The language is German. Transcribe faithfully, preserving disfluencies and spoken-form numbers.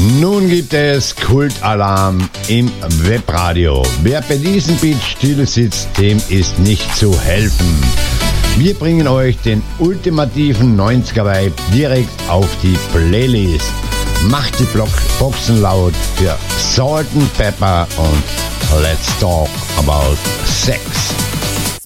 Nun gibt es Kultalarm im Webradio. Wer bei diesem Beat still sitzt, dem ist nicht zu helfen. Wir bringen euch den ultimativen neunziger-Vibe direkt auf die Playlist. Macht die Block Boxen laut für Salt and Pepper und Let's Talk About Sex.